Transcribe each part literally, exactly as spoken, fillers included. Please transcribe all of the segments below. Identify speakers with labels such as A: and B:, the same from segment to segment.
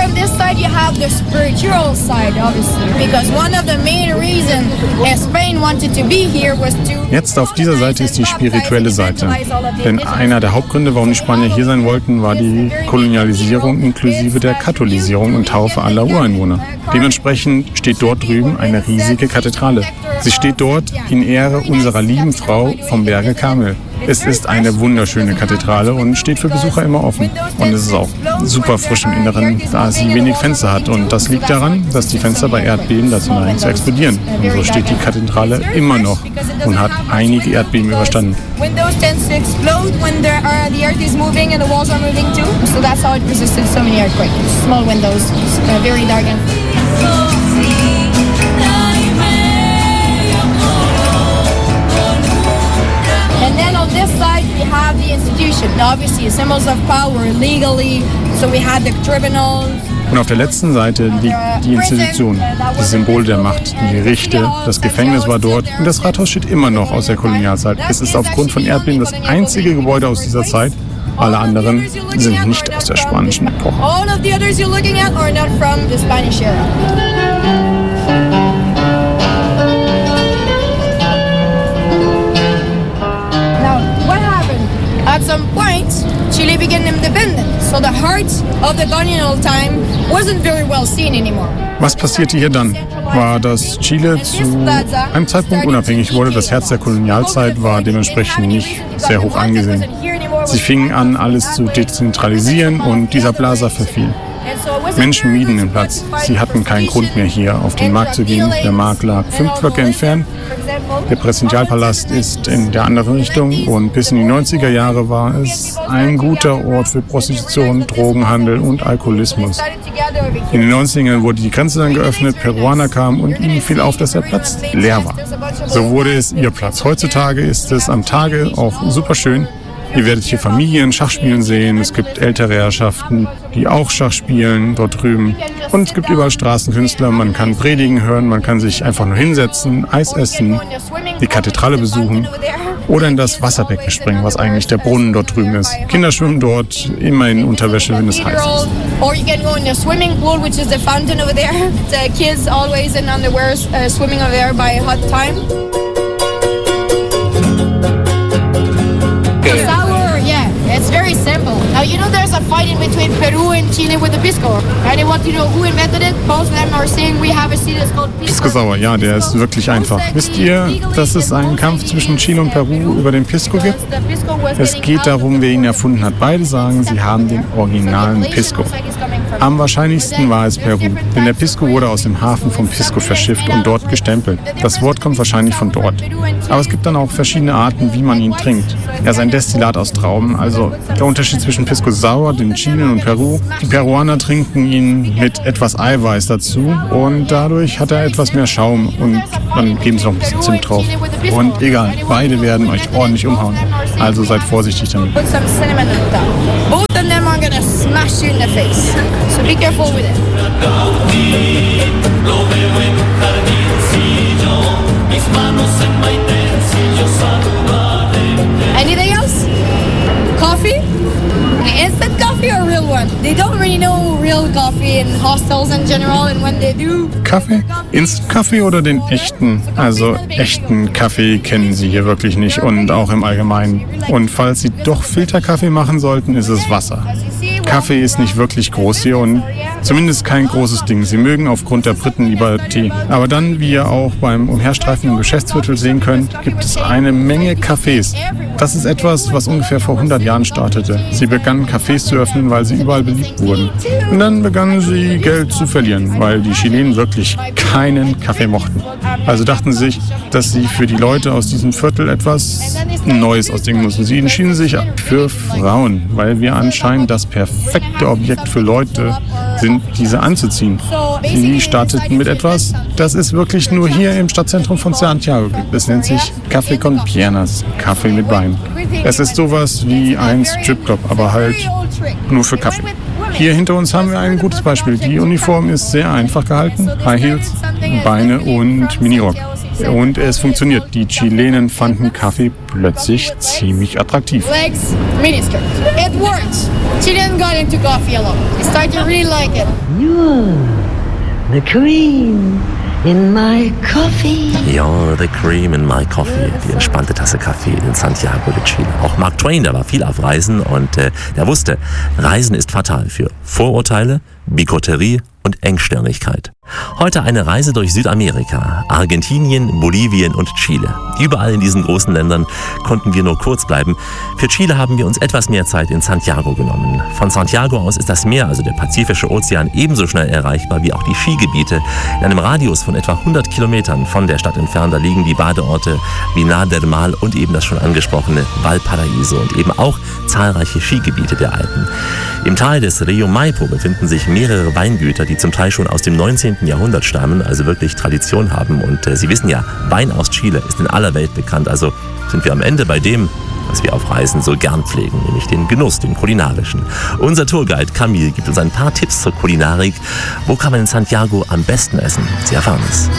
A: on this side, you have the spiritual side, obviously, because one of the main reasons Spain wanted to be here was to...
B: Jetzt auf dieser Seite ist die spirituelle Seite. Denn einer der Hauptgründe, warum die Spanier hier sein wollten, war die Kolonialisierung inklusive der Katholisierung und Taufe aller Ureinwohner. Dementsprechend steht dort drüben eine riesige Kathedrale. Sie steht dort in Ehre unserer lieben Frau vom Berge Karmel. Es ist eine wunderschöne Kathedrale und steht für Besucher immer offen. Und es ist auch super frisch im Inneren, da sie wenig Fenster hat. Und das liegt daran, dass die Fenster bei Erdbeben dazu neigen zu explodieren. Und so steht die Kathedrale immer noch und hat einige Erdbeben überstanden.
A: Windows tends to explode when there are, the earth is moving and the walls are moving too. So that's how it resisted so many earthquakes. Small windows, uh, very dark and... And then on this side we have the institution. Obviously, symbols of power legally. So we had the tribunals.
B: Und auf der letzten Seite liegt die Institution, das Symbol der Macht, die Gerichte, das Gefängnis war dort und das Rathaus steht immer noch aus der Kolonialzeit. Es ist aufgrund von Erdbeben das einzige Gebäude aus dieser Zeit. Alle anderen sind nicht aus der spanischen Epoche.
A: All of the others you're looking at are not from the Spanish era. At some point, Chile became independent, so the heart of the colonial time wasn't very well seen anymore.
B: Was passierte hier dann? War, dass Chile zu einem Zeitpunkt unabhängig wurde. Das Herz der Kolonialzeit war dementsprechend nicht sehr hoch angesehen. Sie fingen an, alles zu dezentralisieren und dieser Plaza verfiel. Menschen mieden den Platz. Sie hatten keinen Grund mehr, hier auf den Markt zu gehen. Der Markt lag fünf Blöcke entfernt. Der Präsidialpalast ist in der anderen Richtung und bis in die neunziger Jahre war es ein guter Ort für Prostitution, Drogenhandel und Alkoholismus. In den neunzigern wurde die Grenze dann geöffnet, Peruaner kamen und ihnen fiel auf, dass der Platz leer war. So wurde es ihr Platz. Heutzutage ist es am Tage auch super schön. Ihr werdet hier Familien Schach spielen sehen. Es gibt ältere Herrschaften, die auch Schach spielen dort drüben. Und es gibt überall Straßenkünstler. Man kann Predigen hören, man kann sich einfach nur hinsetzen, Eis essen, die Kathedrale besuchen oder in das Wasserbecken springen, was eigentlich der Brunnen dort drüben ist. Kinder schwimmen dort immer in Unterwäsche, wenn es heiß ist.
A: Or you can go in the swimming pool, which is the fountain over there. The kids always in underwear uh, swimming over there by hot time. Sour, yeah, it's very simple. Now, you know there's a fight in between Peru and Chile with the pisco. I don't want to know who invented it. Both of them are saying we have a seed that's called pisco.
B: Pisco Sour, ja, der ist wirklich einfach. Wisst ihr, dass es einen Kampf zwischen Chile und Peru über den Pisco gibt? Es geht darum, wer ihn erfunden hat. Beide sagen, sie haben den originalen Pisco. Am wahrscheinlichsten war es Peru, denn der Pisco wurde aus dem Hafen von Pisco verschifft und dort gestempelt. Das Wort kommt wahrscheinlich von dort. Aber es gibt dann auch verschiedene Arten, wie man ihn trinkt. Er ist ein Destillat aus Trauben, also der Unterschied zwischen Pisco Sour, den Chilen und Peru. Die Peruaner trinken ihn mit etwas Eiweiß dazu und dadurch hat er etwas mehr Schaum und dann geben sie noch ein bisschen Zimt drauf. Und egal, beide werden euch ordentlich umhauen. Also seid vorsichtig damit.
A: Put some cinnamon on top. Both of them are gonna smash you in the face. So be careful with it. Anything else? Coffee? Instant coffee or real one? They don't really know real coffee in hostels in general, and when they do...
B: Kaffee? Instant Kaffee oder den echten? Also echten Kaffee kennen sie hier wirklich nicht und auch im Allgemeinen. Und falls sie doch Filterkaffee machen sollten, ist es Wasser. Kaffee ist nicht wirklich groß hier und zumindest kein großes Ding. Sie mögen aufgrund der Briten lieber Tee. Aber dann, wie ihr auch beim Umherstreifen im Geschäftsviertel sehen könnt, gibt es eine Menge Cafés. Das ist etwas, was ungefähr vor hundert Jahren startete. Sie begannen Cafés zu öffnen, weil sie überall beliebt wurden. Und dann begannen sie Geld zu verlieren, weil die Chilenen wirklich keinen Kaffee mochten. Also dachten sie sich, dass sie für die Leute aus diesem Viertel etwas Neues ausdenken mussten. Sie entschieden sich für Frauen, weil wir anscheinend das perfekte Objekt für Leute sind, diese anzuziehen. Sie starteten mit etwas, das es wirklich nur hier im Stadtzentrum von Santiago gibt. Es nennt sich Café con Piernas, Kaffee mit Beinen. Es ist sowas wie ein Stripclub, aber halt nur für Kaffee. Hier hinter uns haben wir ein gutes Beispiel. Die Uniform ist sehr einfach gehalten. High Heels, Beine und Minirock. Und es funktioniert. Die Chilenen fanden Kaffee plötzlich ziemlich attraktiv.
A: Legs, miniskirt. It works. Chilean got into coffee a lot. They started to really like it.
C: You're the cream in my coffee.
D: You're the cream in my coffee. Die entspannte Tasse Kaffee in Santiago de Chile. Auch Mark Twain, der war viel auf Reisen und äh, der wusste, Reisen ist fatal für Vorurteile, Bigotterie und Engstirnigkeit. Heute eine Reise durch Südamerika, Argentinien, Bolivien und Chile. Überall in diesen großen Ländern konnten wir nur kurz bleiben. Für Chile haben wir uns etwas mehr Zeit in Santiago genommen. Von Santiago aus ist das Meer, also der Pazifische Ozean, ebenso schnell erreichbar wie auch die Skigebiete. In einem Radius von etwa hundert Kilometern von der Stadt entfernt, da liegen die Badeorte Vinar del Mar und eben das schon angesprochene Valparaíso und eben auch zahlreiche Skigebiete der Alpen. Im Tal des Rio Maipo befinden sich mehrere Weingüter, die zum Teil schon aus dem neunzehnten Jahrhundert stammen, also wirklich Tradition haben. Und äh, Sie wissen ja, Wein aus Chile ist in aller Welt bekannt. Also sind wir am Ende bei dem, was wir auf Reisen so gern pflegen, nämlich den Genuss, den kulinarischen. Unser Tourguide Camille gibt uns ein paar Tipps zur Kulinarik. Wo kann man in Santiago am besten essen? Sie erfahren es.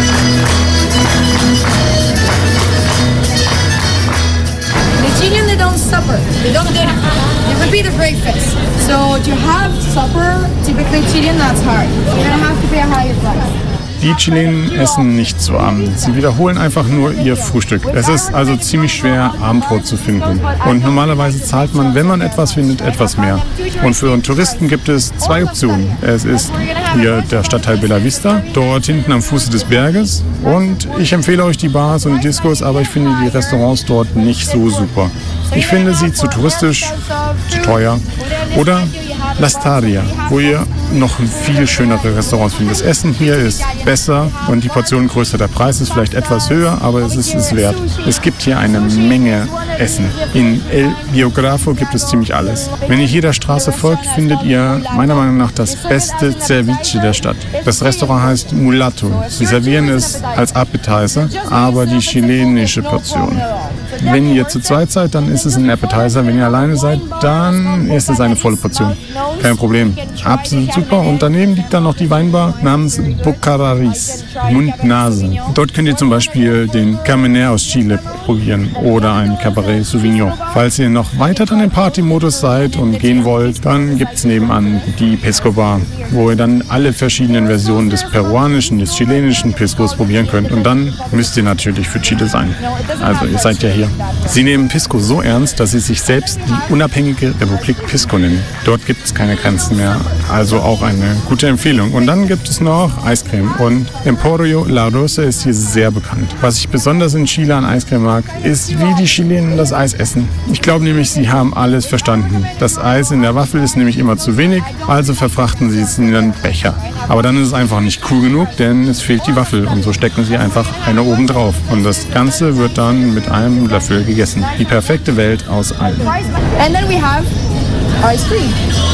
A: The Chilean, they don't supper. They don't dinner. They repeat the breakfast. So to have supper, typically Chilean, that's hard. You're gonna have to pay a higher price.
B: Die Chilenen essen nicht zu Abend. Sie wiederholen einfach nur ihr Frühstück. Es ist also ziemlich schwer, Abendbrot zu finden. Und normalerweise zahlt man, wenn man etwas findet, etwas mehr. Und für einen Touristen gibt es zwei Optionen. Es ist hier der Stadtteil Bella Vista, dort hinten am Fuße des Berges. Und ich empfehle euch die Bars und die Diskos, aber ich finde die Restaurants dort nicht so super. Ich finde sie zu touristisch, zu teuer. Oder L'Astaria, wo ihr noch viel schönere Restaurants findet. Das Essen hier ist besser und die Portion größer. Der Preis ist vielleicht etwas höher, aber es ist es wert. Es gibt hier eine Menge Essen. In El Biografo gibt es ziemlich alles. Wenn ihr hier der Straße folgt, findet ihr meiner Meinung nach das beste Ceviche der Stadt. Das Restaurant heißt Mulatto. Sie servieren es als Appetizer, aber die chilenische Portion. Wenn ihr zu zweit seid, dann ist es ein Appetizer. Wenn ihr alleine seid, dann ist es eine volle Portion. Kein Problem. Absolut super. Und daneben liegt dann noch die Weinbar namens Bucararis. Mund-Nase. Dort könnt ihr zum Beispiel den Carmener aus Chile probieren oder ein Cabernet Sauvignon. Falls ihr noch weiter dann im Partymodus seid und gehen wollt, dann gibt es nebenan die Pisco Bar, wo ihr dann alle verschiedenen Versionen des peruanischen, des chilenischen Piscos probieren könnt. Und dann müsst ihr natürlich für Chile sein. Also ihr seid ja hier. Sie nehmen Pisco so ernst, dass sie sich selbst die unabhängige Republik Pisco nennen. Dort gibt es keine Grenzen mehr, also auch eine gute Empfehlung. Und dann gibt es noch Eiscreme und Emporio La Rosa ist hier sehr bekannt. Was ich besonders in Chile an Eiscreme mag, ist, wie die Chilenen das Eis essen. Ich glaube nämlich, sie haben alles verstanden. Das Eis in der Waffel ist nämlich immer zu wenig, also verfrachten sie es in den Becher. Aber dann ist es einfach nicht cool genug, denn es fehlt die Waffel und so stecken sie einfach eine oben drauf. Und das Ganze wird dann mit einem Löffel gegessen. Die perfekte Welt aus allem.
A: And then we have ice cream.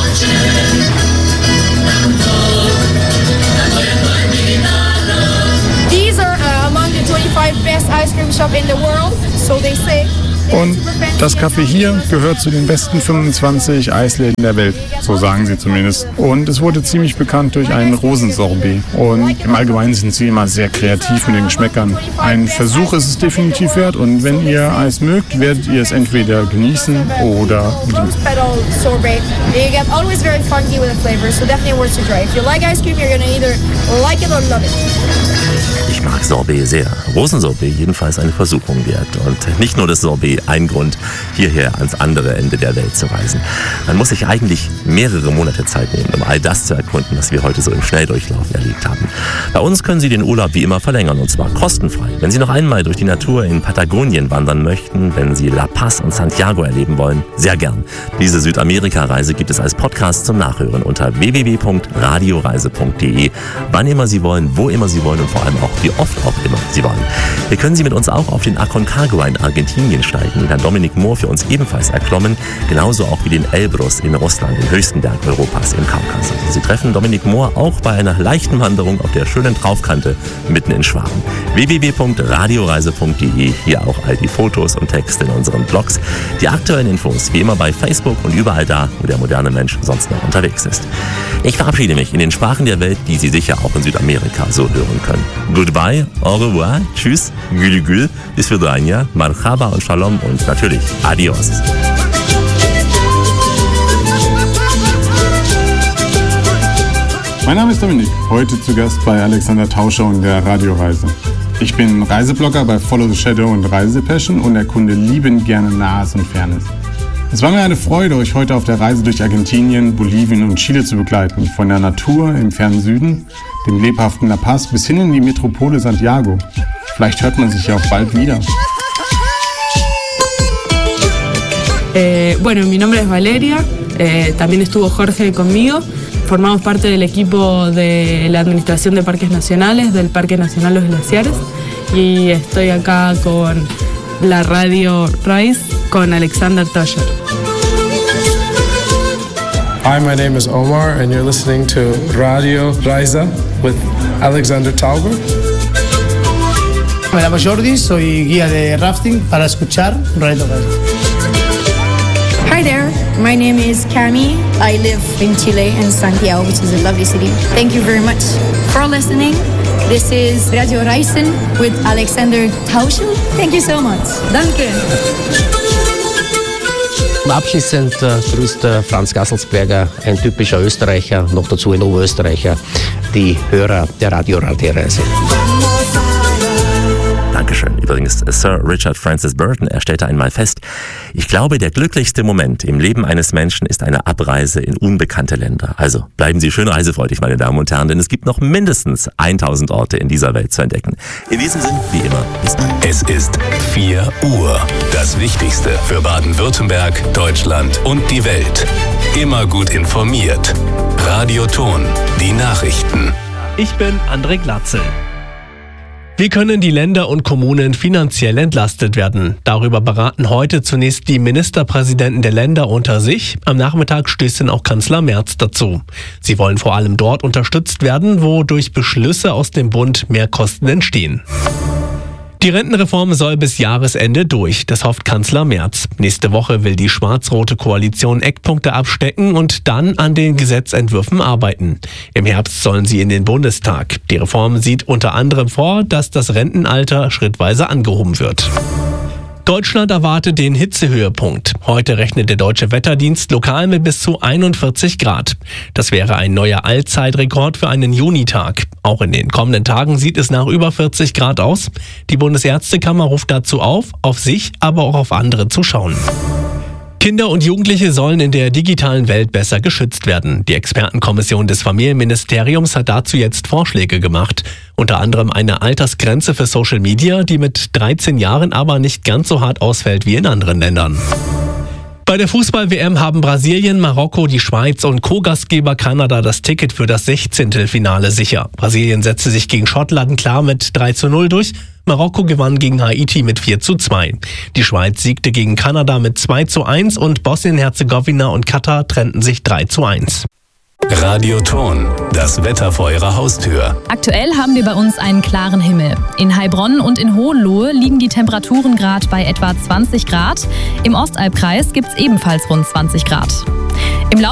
A: These are uh, among the twenty-five best ice cream shops in the world, so they say.
B: Und das Café hier gehört zu den besten fünfundzwanzig Eisläden der Welt, so sagen sie zumindest. Und es wurde ziemlich bekannt durch einen Rosensorbet. Und im Allgemeinen sind sie immer sehr kreativ mit den Geschmäckern. Ein Versuch ist es definitiv wert und wenn ihr Eis mögt, werdet ihr es entweder genießen oder lieben.
D: Ich mag Sorbet sehr. Rosensorbet jedenfalls eine Versuchung wert. Und nicht nur das Sorbet ein Grund, hierher ans andere Ende der Welt zu reisen. Man muss sich eigentlich mehrere Monate Zeit nehmen, um all das zu erkunden, was wir heute so im Schnelldurchlauf erlebt haben. Bei uns können Sie den Urlaub wie immer verlängern, und zwar kostenfrei. Wenn Sie noch einmal durch die Natur in Patagonien wandern möchten, wenn Sie La Paz und Santiago erleben wollen, sehr gern. Diese Südamerika-Reise gibt es als Podcast zum Nachhören unter w w w punkt radioreise punkt de. Wann immer Sie wollen, wo immer Sie wollen und vor allem auch wie oft auch immer Sie wollen. Wir können Sie mit uns auch auf den Aconcagua in Argentinien steigen, den hat Dominic Moore für uns ebenfalls erklommen, genauso auch wie den Elbrus in Russland, den höchsten Berg Europas im Kaukasus. Sie treffen Dominic Moore auch bei einer leichten Wanderung auf der schönen Traufkante mitten in Schwaben. w w w punkt radioreise punkt d e, hier auch all die Fotos und Texte in unseren Blogs. Die aktuellen Infos wie immer bei Facebook und überall da, wo der moderne Mensch sonst noch unterwegs ist. Ich verabschiede mich in den Sprachen der Welt, die Sie sicher auch in Südamerika so hören können. Goodbye, au revoir, tschüss, gül gül, bis vidania, marhaba und shalom und natürlich adios.
B: Mein Name ist Dominik, heute zu Gast bei Alexander Tauscher und der Radioreise. Ich bin Reiseblogger bei Follow the Shadow und Reisepassion und erkunde liebend gerne Nahes und Fernes. Es war mir eine Freude, euch heute auf der Reise durch Argentinien, Bolivien und Chile zu begleiten. Von der Natur im fernen Süden, dem lebhaften La Paz bis hin in die Metropole Santiago. Vielleicht hört man sich ja auch bald wieder.
E: Eh, bueno, mi nombre es Valeria, eh, también estuvo Jorge conmigo. Formamos parte del equipo de la Administración de Parques Nacionales, del Parque Nacional Los Glaciares, y estoy acá con la Radio Reise con Alexander Tauscher.
F: Hi, my name is Omar and you're listening to Radio Reise with Alexander Tauscher.
G: Me llamo Jordi, soy guía de rafting para escuchar Radio Reise.
A: Hi there, my name is Cami. I live in Chile, in Santiago, which is a lovely city. Thank you very much for listening. This is Radio Reisen with Alexander Tauscher. Thank you so much. Danke.
H: Abschließend äh, grüßt äh, Franz Gasselsberger, ein typischer Österreicher, noch dazu ein Oberösterreicher, die Hörer der Radio Radioreise.
D: Dankeschön. Übrigens, Sir Richard Francis Burton, er stellte einmal fest, ich glaube, der glücklichste Moment im Leben eines Menschen ist eine Abreise in unbekannte Länder. Also bleiben Sie schön reisefreudig, meine Damen und Herren, denn es gibt noch mindestens tausend Orte in dieser Welt zu entdecken. In diesem Sinn, wie immer, bis bald.
I: Es ist vier Uhr. Das Wichtigste für Baden-Württemberg, Deutschland und die Welt. Immer gut informiert. Radioton, die Nachrichten.
J: Ich bin André Glatzel. Wie können die Länder und Kommunen finanziell entlastet werden? Darüber beraten heute zunächst die Ministerpräsidenten der Länder unter sich. Am Nachmittag stößt dann auch Kanzler Merz dazu. Sie wollen vor allem dort unterstützt werden, wo durch Beschlüsse aus dem Bund mehr Kosten entstehen. Die Rentenreform soll bis Jahresende durch, das hofft Kanzler Merz. Nächste Woche will die schwarz-rote Koalition Eckpunkte abstecken und dann an den Gesetzentwürfen arbeiten. Im Herbst sollen sie in den Bundestag. Die Reform sieht unter anderem vor, dass das Rentenalter schrittweise angehoben wird. Deutschland erwartet den Hitzehöhepunkt. Heute rechnet der Deutsche Wetterdienst lokal mit bis zu einundvierzig Grad. Das wäre ein neuer Allzeitrekord für einen Junitag. Auch in den kommenden Tagen sieht es nach über vierzig Grad aus. Die Bundesärztekammer ruft dazu auf, auf sich, aber auch auf andere zu schauen. Kinder und Jugendliche sollen in der digitalen Welt besser geschützt werden. Die Expertenkommission des Familienministeriums hat dazu jetzt Vorschläge gemacht. Unter anderem eine Altersgrenze für Social Media, die mit dreizehn Jahren aber nicht ganz so hart ausfällt wie in anderen Ländern. Bei der Fußball-W M haben Brasilien, Marokko, die Schweiz und Co-Gastgeber Kanada das Ticket für das Sechzehntelfinale sicher. Brasilien setzte sich gegen Schottland klar mit drei zu null durch. Marokko gewann gegen Haiti mit vier zu zwei. Die Schweiz siegte gegen Kanada mit zwei zu eins und Bosnien-Herzegowina und Katar trennten sich drei zu eins.
I: Radioton, das Wetter vor Ihrer Haustür.
K: Aktuell haben wir bei uns einen klaren Himmel. In Heilbronn und in Hohenlohe liegen die Temperaturen gerade bei etwa zwanzig Grad. Im Ostalbkreis gibt es ebenfalls rund zwanzig Grad. Im Laufe